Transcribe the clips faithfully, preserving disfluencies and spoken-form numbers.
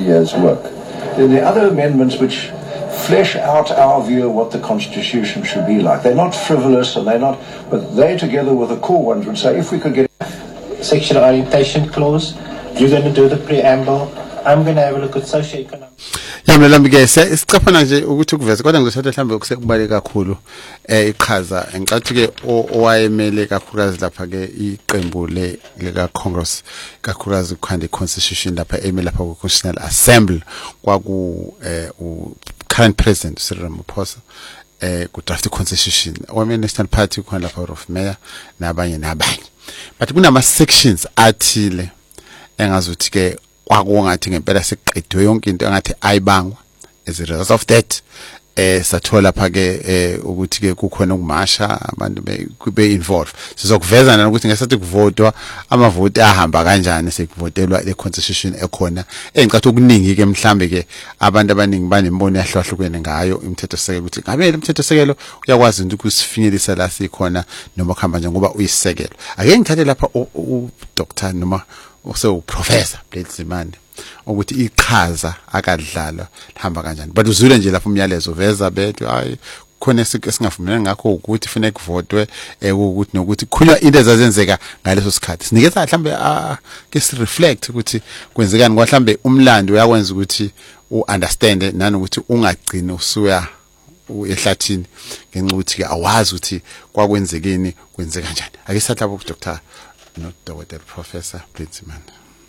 years' work. Then the other amendments which flesh out our view of what the Constitution should be like. They're not frivolous and they're not, but they together with the core ones would say if we could get sexual orientation clause, you're going to do the preamble, I'm going to have a look at socio-economic. Yamela mbike isicaphana nje ukuthi ukuveza kodwa ngizothatha mhlambe ukusekubaleka kakhulu eh iqhaza engicathi ke owayemele kakhulukazi lapha ke iqembu le lika Congress kakhulukazi ukhanda constitution lapha emele lapha ku Constitutional Assembly kwaku eh u current president Cyril Ramaphosa eh ku draft constitution owamele National Party ukhona lapha of mayor nabanye nabanye but kunama sections athile engazuthi ke kwakungathi ngempela seqedwe yonke into engathi ayibangwa as a result of that eh sathola pha ke eh ukuthi ke kukhona ukumasha abantu be involved sizokuvezana ukuthi ngesathi kuvotwa amavoti ahamba kanjani sekuvotelwa le constitution ekhona engicathi okuningi ke mhlambe ke abantu abaningi banembono yahlahlukene ngayo imithetho sekelo ukuthi ngabe le mthetho sekelo uyakwazi ukusifinyelisa la sikhona noma khamba nje ngoba uyisekelo ake ngithathe lapha u doctor noma ose uprofessor Bledlizimane ukuthi iqhaza akadlala lihamba kanjani but uzule nje lapha umyalezo veza bethu hayi khona esingavumelani ngakho ukuthi kufanele kuvotwe ukuthi nokuthi kukhulunywa into ezazenzeka ngaleso sikhathi sinikeza mhlambe ke si reflect ukuthi kwenzekani kwahlambe umlando uyakwenza ukuthi uunderstand nanokuthi ungagcini usuya ehlathini ngenxa ukuthi ke awazi ukuthi kwakwenzekeni kwenzeka kanjani ake sathatha lapho Dr not Doctor Professor Bledlizimane.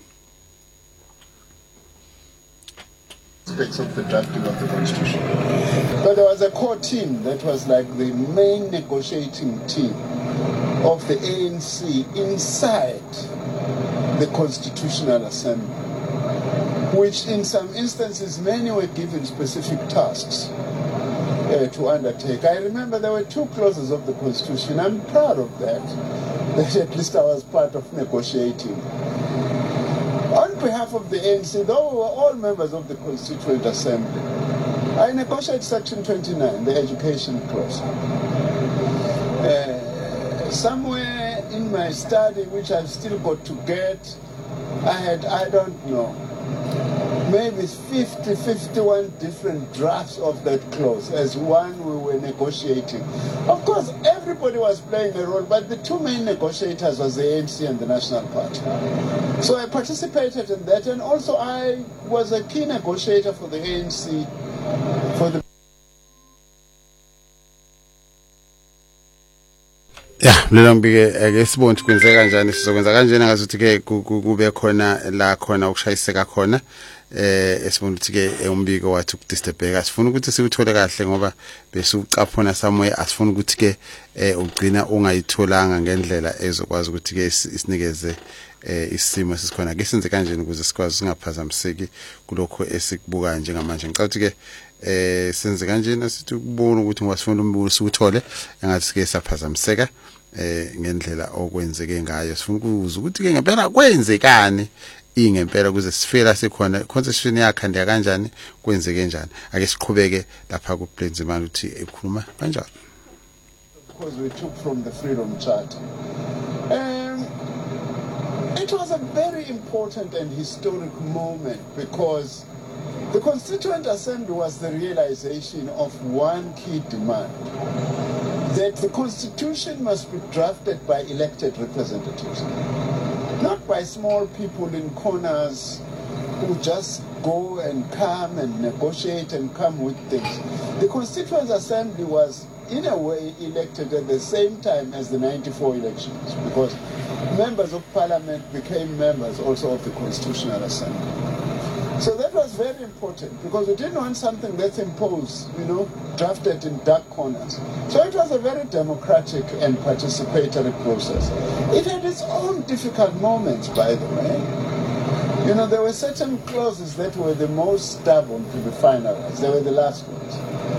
Aspects of the drafting of the Constitution. But there was a core team that was like the main negotiating team of the A N C inside the Constitutional Assembly, which in some instances many were given specific tasks Uh, to undertake. I remember there were two clauses of the Constitution. I'm proud of that. That at least I was part of negotiating. On behalf of the A N C, though we were all members of the Constituent Assembly, I negotiated Section twenty-nine, the education clause. Uh, somewhere in my study, which I've still got to get, I had, I don't know, maybe fifty, fifty-one different drafts of that clause as one we were negotiating. Of course, everybody was playing a role, but the two main negotiators was the A N C and the National Party. So I participated in that, and also I was a key negotiator for the A N C, for the Yeah, lelo mbike ake sibone kwenzeka kanjani sizokwenza kanjena ngazuthi ke kube khona la khona ukushayiseka khona eh esibona ukuthi ke umbiko wathi ukudistebheka sifuna ukuthi siwuthole kahle ngoba bese ucaphona somewhere asifuna ukuthi ke ugcina ungayitholanga ngendlela ezokwazi ukuthi ke isinikeze eh isimo sisikhona ke senze kanjeni ukuze sikwazi singaphazamiseki kulokho esikubuka njengamanje ngicabanga ke eh senze kanjena sithi ukubona ukuthi ngasifuna umbuso uthole engathi ke saphazamiseka eh ngendlela okwenzeke ngayo sifuna ukuzwa ukuthi ke ngempela kwenzekani ingempela kuze sifela sikhona constitution yakhandeka kanjani kwenzeke kanjani ake siqhubeke lapha ku Bledlizimane uthi ekhuluma kanjani because we took from the Freedom Charter. Um, it was a very important and historic moment because the Constituent Assembly was the realization of one key demand, that the Constitution must be drafted by elected representatives, not by small people in corners who just go and come and negotiate and come with things. The Constituent Assembly was, in a way, elected at the same time as the ninety-four elections, because members of parliament became members also of the Constitutional Assembly. So that was very important because we didn't want something that's imposed, you know, drafted in dark corners. So it was a very democratic and participatory process. It had its own difficult moments, by the way. You know, there were certain clauses that were the most stubborn to be finalized. They were the last ones.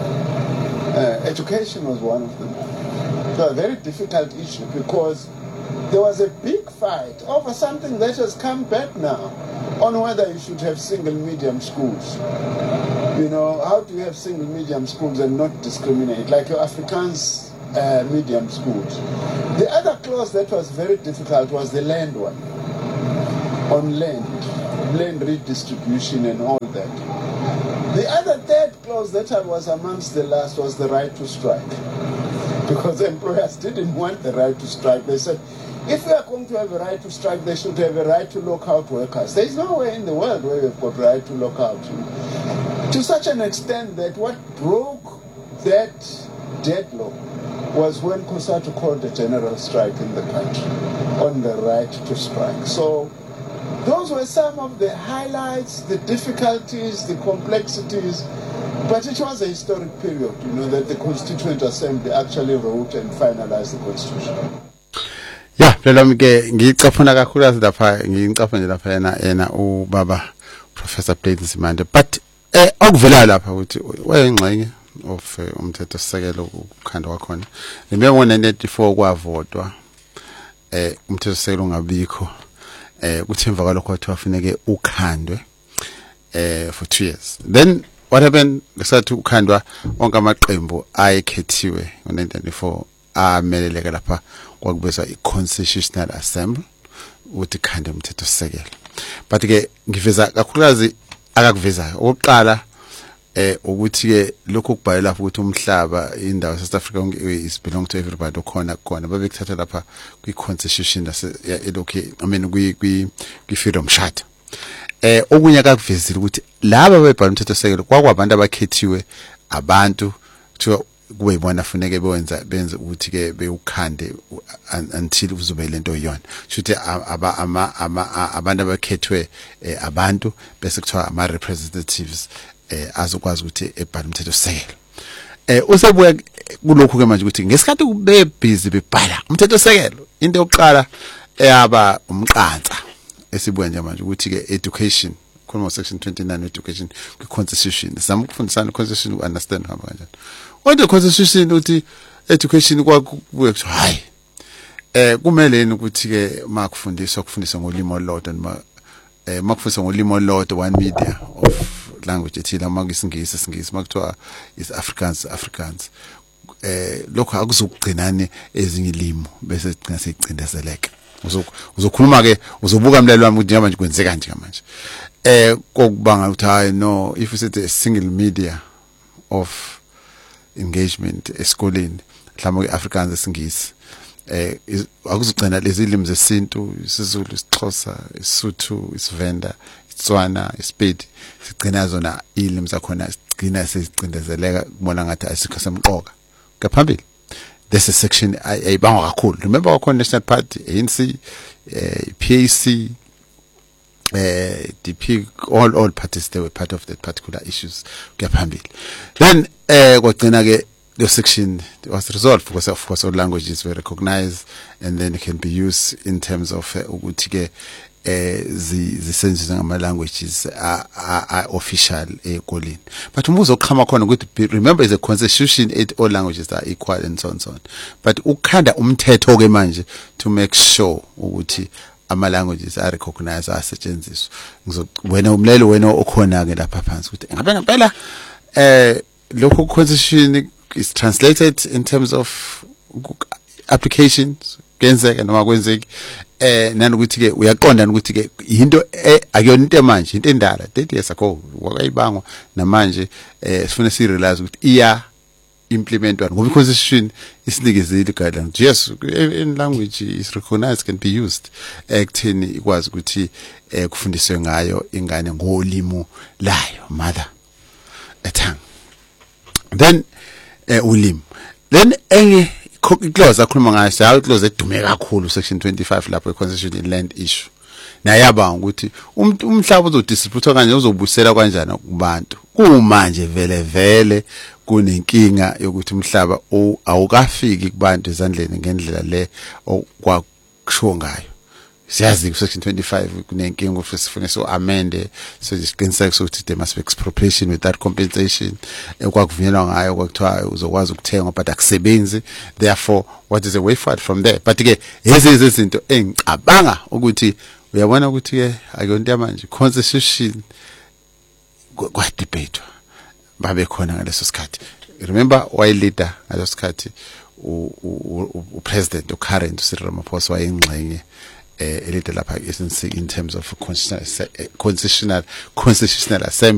Uh, education was one of them. So a very difficult issue because there was a big fight over something that has come back now on whether you should have single medium schools. You know, how do you have single medium schools and not discriminate, like your Afrikaans uh, medium schools? The other clause that was very difficult was the land one, on land. land redistribution and all that. The other third clause that was amongst the last was the right to strike. Because employers didn't want the right to strike. They said, if we are going to have a right to strike, they should have a right to lock out workers. There is nowhere in the world where we've got right to lock out. To such an extent that what broke that deadlock was when COSATU called a general strike in the country on the right to strike. So those were some of the highlights, the difficulties, the complexities, but it was a historic period, you know, that the Constituent Assembly actually wrote and finalized the Constitution. Yeah, phela mke ngicafuna kakhulu lapha ngicapha nje lapha yena yena ubaba Professor Blade Nzimande, but eh akuvela lapha ukuthi wayengxenye of umthetho sisekelo ukukhandwa kwakhona neminyaka ninety-four kwavotwa eh umthetho sisekelo ungabikho eh kuthemva kwalokho kwathi wafuneke ukhandwe eh for two years. Then what happened? Lesathi ukhandwa onke amaqembu ayekhethiwe ngo nineteen ninety-four ameleleka lapha kwakubizwa i-Constitutional Assembly uthi khande umthetho sisekelo. But ke ngiveza kakhulukazi akakuvezayo oqala eh ukuthi ke lokho kubhayela lapha ukuthi umhlaba indawo South Africa is belong to everybody okhona khona babekuthatha lapha kwi-constitution elokhe I mean kwi kwi freedom charter. Eh okunye akakuvezile ukuthi laba bebhala umthetho sisekelo kwakwabantu abakhethiwe abantu kuthiwa kube yibona funeke benza benze ukuthi ke bewukhande until uzobe lento yona futhi aba ama abantu abakhethwe abantu bese kuthiwa ama representatives eh azokwazi ukuthi ebhala umthetho sisekelo. Eh usebuya kulokho ke manje ukuthi ngesikhathi ube busy bebhala umthetho sisekelo into yokuqala eyaba umqansa esibuya nje manje ukuthi ke education khona section twenty-nine education kwi constitution sizama ukufundisana constitution u understand hamba kanjani. What the constitution uthi education kwakubuye kuthi hayi eh kumele ukuthi ke makufundiswa kufundiswa ngolimo olodwa noma eh makufundiswa ngolimo olodwa one media of language ethile amakisingisi isingisi makuthiwa is Afrikaans Afrikaans eh lokho akuzokugcinane ezinye ilimo bese sigcina sicindezeleka uzokhuluma ke uzobuka mlelo wami ukuthi manje kwenzeka kanje manje eh kokubanga ukuthi hayi no if it's a single media of engagement esikoleni mhlawumbe ke-Afrikaans isingisi eh akuzugcina lezi ilimi zesintu isiZulu isiXhosa isiSuthu isivenda isitswana isipedi sigcina zona ilimi zakhona sigcina sezicindezeleka kubona ngathi asikho semqoka ngaphambili. This is section ayibangwa kakhulu. Remember wakhona National Party A N C eh P A C eh D P all all parties they were part of that particular issues ngaphambili. Then eh kwagcina ke the section was resolved because of course all languages were recognized and then it can be used in terms of ukuthi ke eh zisenziwe ngama languages are official ekoleni. But umuzo okhama khona ukuthi remember is a constitution eight all languages are equal and so on so on. But ukhanda umthetho ke manje to make sure ukuthi ama languages are recognized asetshenziswa. Ngizowena umlelo wena okhona ke lapha phansi ukuthi ngabe ngempela eh lokho constitution is translated in terms of applications kenzeka noma kwenzeki eh nanokuthi ke uyaqonda ukuthi ke into akuyona into manje into endala thirty years ago wakayibangwa namanje eh sifuna si realize ukuthi iya implementwa ngoba constitution isinikezile guidelines. Yes, in language is recognized can be used ekutheni ikwazi ukuthi eh kufundiswe ngayo ingane ngolimo layo mother tongue. Then eh ulimi then enye clause akhuluma ngayo sayo clause edume kakhulu section twenty-five lapho e-constitution in land issue nayaba ukuthi umhlaba uzodistributwa kanje uzobusela kanjani kubantu kumanje vele vele kunenkinga yokuthi umhlaba awukafiki kubantu ezandleni ngendlela le okwakusho ngayo. Siyazi section twenty-five kunenkinga ukuthi sifune so amende so isiqiniseko ukuthi there must be expropriation without compensation ekwakuvunyelwa ngayo kwakuthiwa uzokwazi ukuthenga but akusebenzi. Therefore what is the way forward from there? But ke lezi izinto engicabanga ukuthi uyabona ukuthi ke akuyonto manje constitution kwa debate babe khona ngaleso sikhathi. Remember why leader ngaleso sikhathi u president u current Cyril Ramaphosa wayengxenye elide lapha e-S N C in terms of constitutional constitutional constitutional assembly.